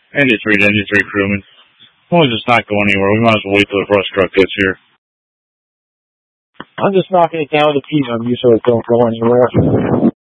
ND3 crewman. We'll just not go anywhere. We might as well wait till the brush truck gets here. I'm just knocking it down with a P-number so it don't go anywhere.